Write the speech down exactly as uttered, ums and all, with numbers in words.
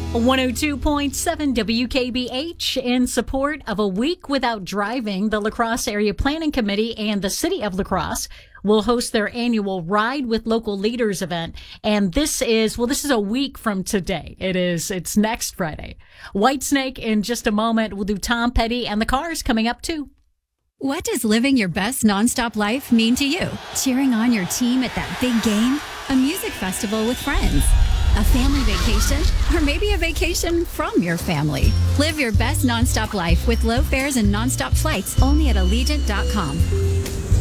one oh two point seven W K B H in support of a week without driving. The La Crosse Area Planning Committee and the City of La Crosse will host their annual Ride with Local Leaders event. And this is, well, this is a week from today. It is, it's next Friday. Whitesnake in just a moment. We'll do Tom Petty and the Cars coming up too. What does living your best nonstop life mean to you? Cheering on your team at that big game? A music festival with friends? A family vacation? Or maybe a vacation from your family? Live your best nonstop life with low fares and nonstop flights only at Allegiant dot com.